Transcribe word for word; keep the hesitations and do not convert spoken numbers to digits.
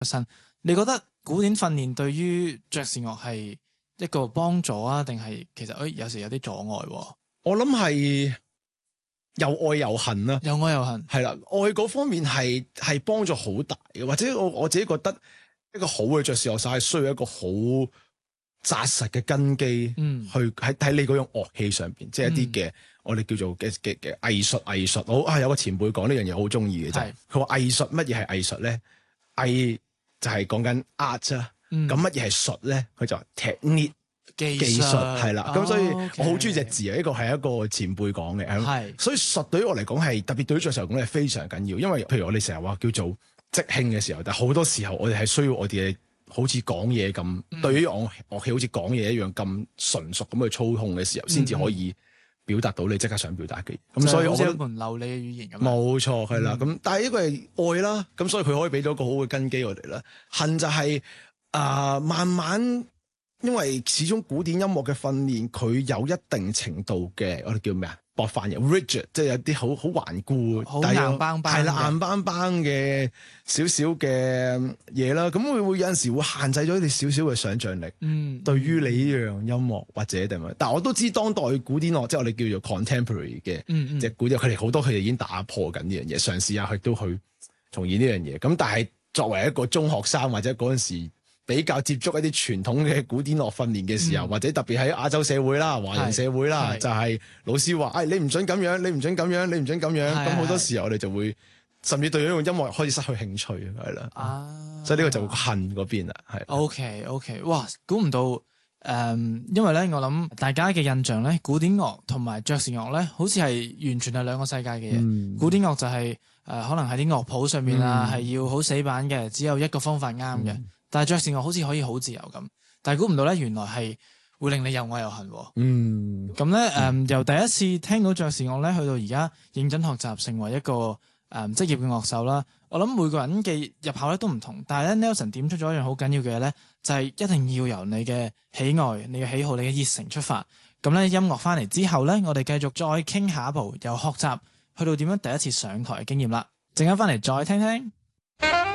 身。你覺得古典訓練對於爵士樂係一個幫助啊，定係其實誒、哎、有時有啲阻礙、啊？ 我諗係又愛又恨啦， 又愛又恨係啦。愛嗰方面係係幫助好大嘅，或者我我自己覺得一個好嘅爵士樂手係需要一個好紮實嘅根基，嗯，去喺喺你嗰種樂器上邊，即係一啲嘅、嗯、我哋叫做嘅嘅嘅藝術藝術。好啊，有個前輩講呢樣嘢好中意嘅就係，佢話藝術乜嘢係藝術咧？藝就係講緊 art 啊，咁乜嘢係術咧？佢就話 technique 技術係啦。咁、哦、所以我好中意隻字啊！呢個係一個前輩講嘅，係。所以術對於我嚟講係特別對於爵士嚟講係非常緊要，因為譬如我哋成日話叫做即興嘅時候，但係好多時候我哋係需要我哋嘅。好似講嘢咁，嗯、對於樂樂器好似講嘢一樣咁純熟咁去操控嘅時候，先至、嗯、可以表達到你即刻想表達嘅嘢。咁、嗯、所以我覺得一門流利嘅語言咁。冇錯，係啦。咁、嗯、但係呢個係愛啦，咁所以佢可以俾到一個好嘅根基我哋啦。恨就係、是、啊、呃，慢慢因為始終古典音樂嘅訓練，佢有一定程度嘅我哋叫咩啊？薄範型 rigid， 即係有啲好好頑固，好硬邦邦，係啦，硬邦邦嘅少少嘅嘢啦。咁會會有陣時會限制咗你少少嘅想像力。嗯，對於你呢樣音樂或者點樣，但係我都知當代古典樂，即係我哋叫做 contemporary 嘅，嗯嗯，即係古典，佢哋好多佢哋已經打破緊呢樣嘢，嘗試下去都去重現呢樣嘢。咁但係作為一個中學生或者嗰陣時，比較接觸一啲傳統嘅古典樂訓練嘅時候，嗯、或者特別喺亞洲社會啦、華人社會啦，就係老師話：哎，你唔准咁樣，你唔准咁樣，你唔准咁樣。咁好多時候我哋就會甚至對呢個音樂開始失去興趣，係啦。啊，所以呢個就恨嗰邊啦，係。OK OK，哇，估唔到誒、嗯，因為咧，我諗大家嘅印象咧，古典樂同埋爵士樂咧，好似係完全係兩個世界嘅嘢。嗯、古典樂就係、是、誒、呃，可能喺啲樂譜上面啊，係、嗯、要好死板嘅，只有一個方法啱嘅。嗯但係爵士樂好似可以好自由咁，但係估唔到咧，原來係會令你又愛又恨。嗯，咁咧誒，由第一次聽到爵士樂咧，去到而家認真學習，成為一個誒、嗯、職業嘅樂手啦。我諗每個人嘅入口咧都唔同，但係咧 Nelson 點出咗一樣好緊要嘅嘢咧，就係、是、一定要由你嘅喜愛、你嘅喜好、你嘅熱誠出發。咁咧音樂翻嚟之後咧，我哋繼續再傾下一步，由學習去到點樣第一次上台嘅經驗啦。陣間翻嚟再聽聽。